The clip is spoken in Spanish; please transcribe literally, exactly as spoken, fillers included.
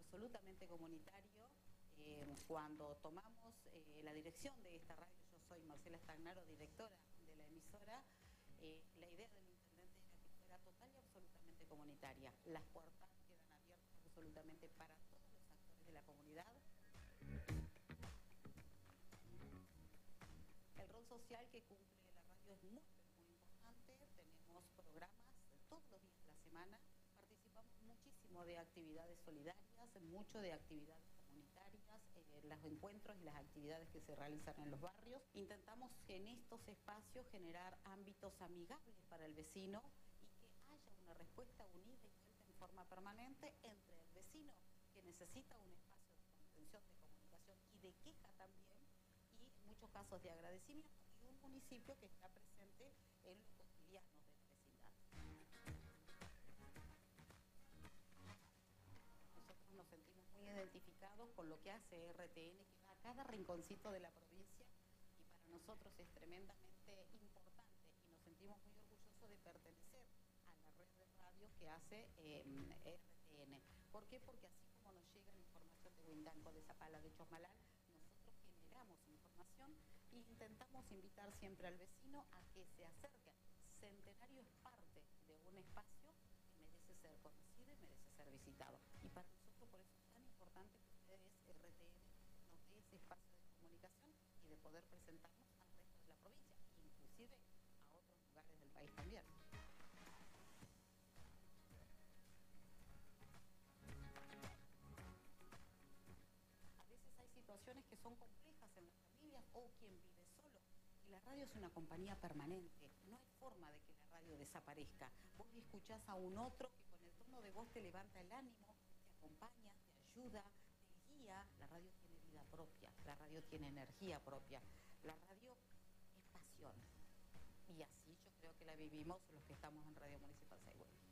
absolutamente comunitario. Eh, cuando tomamos eh, la dirección de esta radio, yo soy Marcela Stagnaro, directora de la emisora, eh, la idea del intendente era que fuera total y absolutamente comunitaria. Las puertas quedan abiertas absolutamente para todos los actores de la comunidad. El rol social que cumple la radio es muy, pero muy importante. Tenemos programas todos los días de la semana. Participamos muchísimo de actividades solidarias, mucho de actividades comunitarias, eh, los encuentros y las actividades que se realizan en los barrios. Intentamos en estos espacios generar ámbitos amigables para el vecino y que haya una respuesta unida y vuelta en forma permanente entre el vecino que necesita un espacio de contención, de comunicación y de queja también, y en muchos casos de agradecimiento, y un municipio que está presente en los cotidianos de la vecindad. Nosotros nos sentimos muy identificados con lo que hace R T N, que va a cada rinconcito de la provincia, y para nosotros es tremendamente importante y nos sentimos muy orgullosos de pertenecer a la red de radios que hace eh, R T N. ¿Por qué? Porque así como nos llega la información de Huindanco, de Zapala, de Chosmalal, nosotros generamos información e intentamos invitar siempre al vecino a que se acerque. Centenario es parte de un espacio que merece ser conocido y merece ser visitado. Y para nosotros por eso es tan importante que ustedes, R T N, nos dé ese espacio de comunicación y de poder presentarnos al resto de la provincia, inclusive a otros lugares del país también. A veces hay situaciones que son complejas en las familias o quien vive solo. Y la radio es una compañía permanente. No hay forma de que la radio desaparezca. Vos escuchás a un otro que con el tono de voz te levanta el ánimo, te acompaña, te ayuda, te guía. La radio tiene vida propia, la radio tiene energía propia. La radio es pasión. Y así yo creo que la vivimos los que estamos en Radio Municipal Saigüey.